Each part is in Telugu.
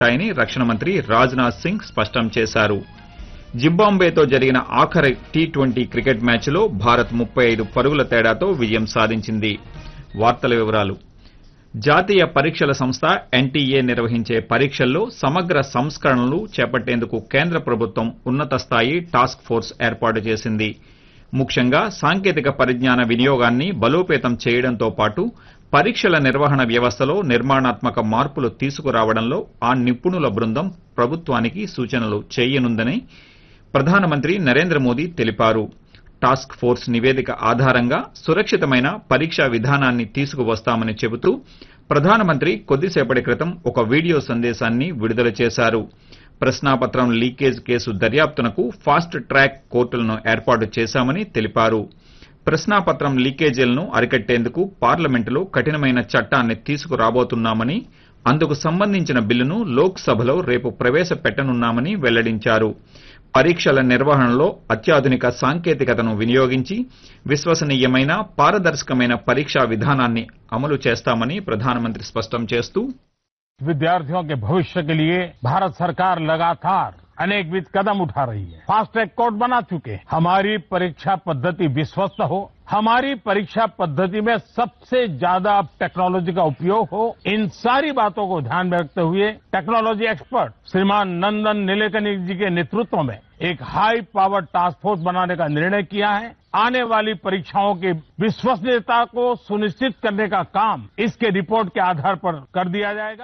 ఉంటాయని రక్షణ మంత్రి రాజ్నాథ్ సింగ్ స్పష్టం చేశారు. జింబాబ్వేతో జరిగిన ఆఖరి టీ20 క్రికెట్ మ్యాచ్లో భారత్ 35 పరుగుల తేడాతో విజయం సాధించింది. వార్తల వివరాలు. జాతీయ పరీక్షల సంస్థ ఎన్టీఏ నిర్వహించే పరీక్షల్లో సమగ్ర సంస్కరణలు చేపట్టేందుకు కేంద్ర ప్రభుత్వం ఉన్నత స్థాయి టాస్క్ ఫోర్స్ ఏర్పాటు చేసింది. ముఖ్యంగా సాంకేతిక పరిజ్ఞాన వినియోగాన్ని బలోపేతం చేయడంతో పాటు పరీక్షల నిర్వహణ వ్యవస్థలో నిర్మాణాత్మక మార్పులు తీసుకురావడంలో ఆ నిపుణుల బృందం ప్రభుత్వానికి సూచనలు చేయనుందని ప్రధానమంత్రి నరేంద్ర మోదీ తెలిపారు. టాస్క్ ఫోర్స్ నివేదిక ఆధారంగా సురక్షితమైన పరీక్షా విధానాన్ని తీసుకువస్తామని చెబుతూ ప్రధానమంత్రి కొద్దిసేపటి క్రితం ఒక వీడియో సందేశాన్ని విడుదల చేశారు. ప్రశ్నాపత్రం లీకేజ్ కేసు దర్యాప్తునకు ఫాస్ట్ ట్రాక్ కోర్టులను ఏర్పాటు చేశామని తెలిపారు. ప్రశ్నాపత్రం లీకేజీలను అరికట్టేందుకు పార్లమెంటులో కఠినమైన చట్టాన్ని తీసుకురాబోతున్నామని, అందుకు సంబంధించిన బిల్లును లోక్సభలో రేపు ప్రవేశపెట్టనున్నామని వెల్లడించారు. పరీక్షల నిర్వహణలో అత్యాధునిక సాంకేతికతను వినియోగించి విశ్వసనీయమైన, పారదర్శకమైన పరీక్షా విధానాన్ని అమలు చేస్తామని ప్రధానమంత్రి స్పష్టం చేస్తూ विद्यार्थियों के भविष्य के लिए भारत सरकार लगातार अनेकविध कदम उठा रही है. फास्ट ट्रैक कोर्ट बना चुके हैं. हमारी परीक्षा पद्धति विश्वस्त हो, हमारी परीक्षा पद्धति में सबसे ज्यादा टेक्नोलॉजी का उपयोग हो, इन सारी बातों को ध्यान में रखते हुए टेक्नोलॉजी एक्सपर्ट श्रीमान नंदन नीलेकनी जी के नेतृत्व में एक हाई पावर टास्क फोर्स बनाने का निर्णय किया है. आने वाली परीक्षाओं की विश्वसनीयता को सुनिश्चित करने का काम इसके रिपोर्ट के आधार पर कर दिया जाएगा.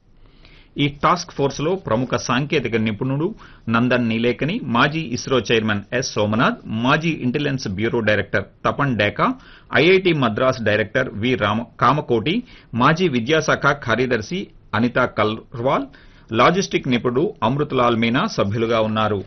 ఈ టాస్క్ ఫోర్స్ లో ప్రముఖ సాంకేతిక నిపుణుడు నందన్ నీలేకని, మాజీ ఇస్రో చైర్మన్ ఎస్ సోమనాథ్, మాజీ intelligence bureau director Tapan డేకా, IIT Madras director వి కామకోటి, మాజీ విద్యాశాఖ కార్యదర్శి అనితా కల్వాల్, లాజిస్టిక్ నిపుణుడు అమృతలాల్ మీనా సభ్యులుగా ఉన్నారు.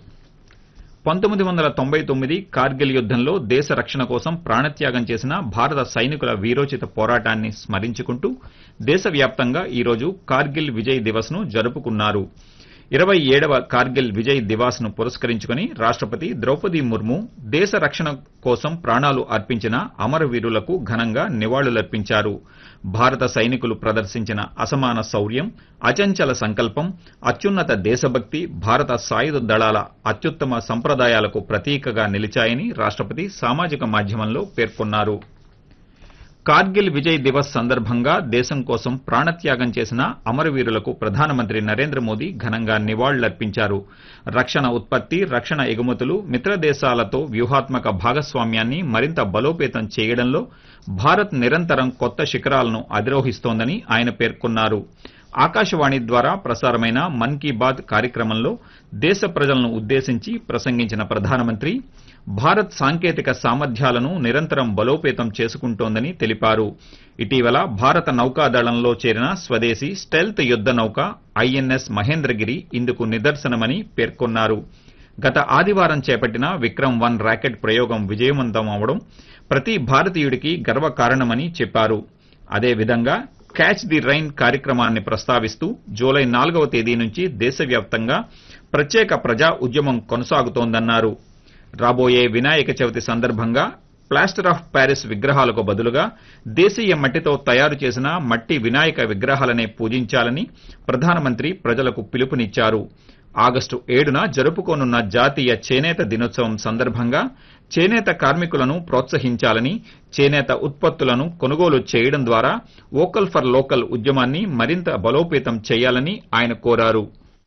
1999 కార్గిల్ యుద్దంలో దేశ రక్షణ కోసం ప్రాణత్యాగం చేసిన భారత సైనికుల వీరోచిత పోరాటాన్ని స్మరించుకుంటూ దేశవ్యాప్తంగా ఈ రోజు కార్గిల్ విజయ్ దివస్ ను జరుపుకున్నారు. 27వ కార్గిల్ విజయ్ దివాస్ ను పురస్కరించుకుని రాష్టపతి ద్రౌపది ముర్ము దేశ రక్షణ కోసం ప్రాణాలు అర్పించిన అమరవీరులకు ఘనంగా నివాళులర్పించారు. భారత సైనికులు ప్రదర్శించిన అసమాన శౌర్యం, అచంచల సంకల్పం, అత్యున్నత దేశభక్తి భారత సాయుధ దళాల అత్యుత్తమ సంప్రదాయాలకు ప్రతీకగా నిలిచాయని రాష్టపతి సామాజిక మాధ్యమంలో పేర్కొన్నారు. కార్గిల్ విజయ్ దివస్ సందర్భంగా దేశం కోసం ప్రాణత్యాగం చేసిన అమరవీరులకు ప్రధానమంత్రి నరేంద్ర మోదీ ఘనంగా నివాళులర్పించారు. రక్షణ ఉత్పత్తి, రక్షణ ఎగుమతులు, మిత్ర దేశాలతో వ్యూహాత్మక భాగస్వామ్యాన్ని మరింత బలోపేతం చేయడంలో భారత్ నిరంతరం కొత్త శిఖరాలను అధిరోహిస్తోందని ఆయన పేర్కొన్నారు. ఆకాశవాణి ద్వారా ప్రసారమైన మన్ కీ బాత్ కార్యక్రమంలో దేశ ప్రజలను ఉద్దేశించి ప్రసంగించిన ప్రధానమంత్రి భారత్ సాంకేతిక సామర్థ్యాలను నిరంతరం బలోపేతం చేసుకుంటోందని తెలిపారు. ఇటీవల భారత నౌకాదళంలో చేరిన స్వదేశీ స్టెల్త్ యుద్ద నౌక ఐఎన్ఎస్ మహేంద్రగిరి ఇందుకు నిదర్శనమని పేర్కొన్నారు. గత ఆదివారం చేపట్టిన విక్రమ్-1 రాకెట్ ప్రయోగం విజయవంతమవడం ప్రతి భారతీయుడికి గర్వకారణమని చెప్పారు. అదేవిధంగా క్యాచ్ ది రైన్ కార్యక్రమాన్ని ప్రస్తావిస్తూ జూలై 4వ తేదీ నుంచి దేశవ్యాప్తంగా ప్రత్యేక ప్రజా ఉద్యమం కొనసాగుతోందన్నారు. రాబోయే వినాయక చవితి సందర్భంగా ప్లాస్టర్ ఆఫ్ ప్యారిస్ విగ్రహాలకు బదులుగా దేశీయ మట్టితో తయారు చేసిన మట్టి వినాయక విగ్రహాలనే పూజించాలని ప్రధానమంత్రి ప్రజలకు పిలుపునిచ్చారు. ఆగస్టు 7న జరుపుకోనున్న జాతీయ చేనేత దినోత్సవం సందర్భంగా చేనేత కార్మికులను ప్రోత్సహించాలని, చేనేత ఉత్పత్తులను కొనుగోలు చేయడం ద్వారా వోకల్ ఫర్ లోకల్ ఉద్యమాన్ని మరింత బలోపేతం చేయాలని ఆయన కోరారు.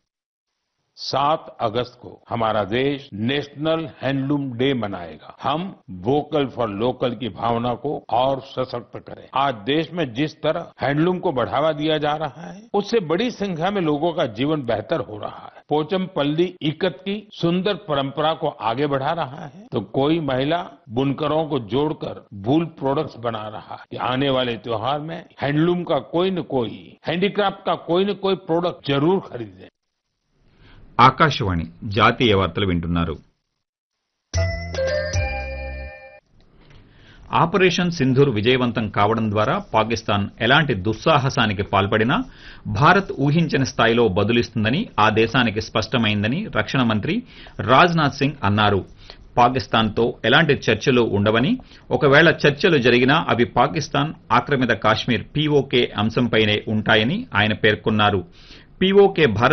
7 अगस्त को हमारा देश नेशनल हैंडलूम डे मनाएगा. हम वोकल फॉर लोकल की भावना को और सशक्त करें. आज देश में जिस तरह हैंडलूम को बढ़ावा दिया जा रहा है, उससे बड़ी संख्या में लोगों का जीवन बेहतर हो रहा है. पोचमपल्ली इकत की सुंदर परंपरा को आगे बढ़ा रहा है, तो कोई महिला बुनकरों को जोड़कर वूल प्रोडक्ट्स बना रहा है. आने वाले त्योहार में हैंडलूम का कोई न कोई, हैंडीक्राफ्ट का कोई न कोई प्रोडक्ट जरूर खरीदें. ఆకాశవాణి జాతీయ వార్తలు వింటున్నారు. ఆపరేషన్ సింధూర్ విజయవంతం కావడం ద్వారా పాకిస్తాన్ ఎలాంటి దుస్సాహసానికి పాల్పడినా భారత్ ఊహించని స్థాయిలో బదులిస్తుందని ఆ దేశానికి స్పష్టమైందని రక్షణ మంత్రి రాజ్నాథ్ సింగ్ అన్నారు. పాకిస్తాన్తో ఎలాంటి చర్చలు ఉండవని, ఒకవేళ చర్చలు జరిగినా అవి పాకిస్తాన్ ఆక్రమిత కాశ్మీర్ పీఓకే అంశంపైనే ఉంటాయని ఆయన పేర్కొన్నారు. पीओके भारत